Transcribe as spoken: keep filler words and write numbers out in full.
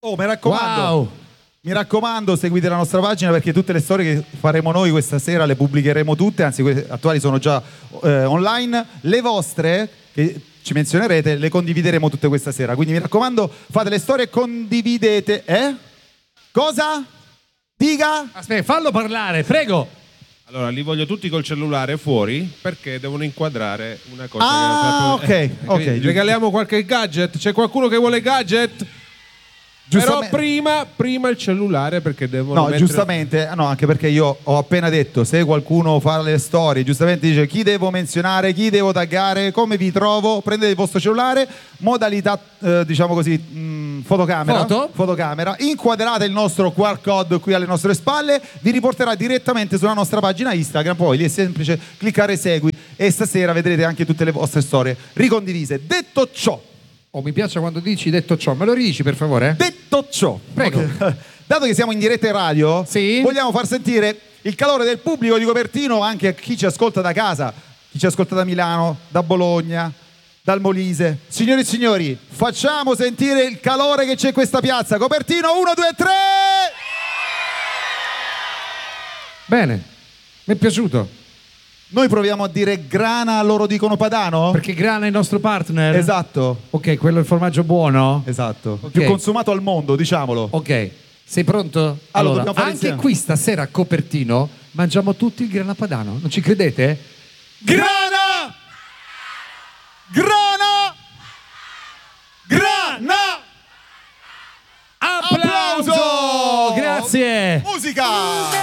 Oh, mi raccomando. Wow. Mi raccomando, seguite la nostra pagina perché tutte le storie che faremo noi questa sera le pubblicheremo tutte, anzi quelle attuali sono già eh, online. Le vostre, che ci menzionerete, le condivideremo tutte questa sera. Quindi mi raccomando, fate le storie e condividete. Eh? Cosa? Dica? Aspetta, fallo parlare, prego. Allora, li voglio tutti col cellulare fuori perché devono inquadrare una cosa. Ah, che ok, ok. eh, regaliamo qualche gadget? C'è qualcuno che vuole gadget? Però Giustamente- prima, prima il cellulare perché devono No, mettere... giustamente, no, anche perché io ho appena detto, se qualcuno fa le storie, giustamente dice chi devo menzionare, chi devo taggare, come vi trovo, prendete il vostro cellulare, modalità, eh, diciamo così, mh, fotocamera, Foto? fotocamera, inquadrate il nostro Q R code qui alle nostre spalle, vi riporterà direttamente sulla nostra pagina Instagram, poi lì è semplice cliccare segui e stasera vedrete anche tutte le vostre storie ricondivise. Detto ciò, Oh, mi piace quando dici detto ciò, me lo ridici per favore? Detto ciò, Prego. ok, dato che siamo in diretta in radio, Sì. vogliamo far sentire il calore del pubblico di Copertino anche a chi ci ascolta da casa, chi ci ascolta da Milano, da Bologna, dal Molise. Signori e signori, facciamo sentire il calore che c'è in questa piazza. Copertino, uno, due, tre! Bene, mi è piaciuto. Noi proviamo a dire grana, loro dicono padano? Perché Grana è il nostro partner. Esatto, Ok, quello è il formaggio buono. esatto. Ok. Più consumato al mondo, diciamolo. Ok, sei pronto? Allora, dobbiamo fare anche insieme. qui stasera a Copertino mangiamo tutti il grana padano. Non ci credete? Grana! Grana! Grana! Applauso! Grazie! Musica!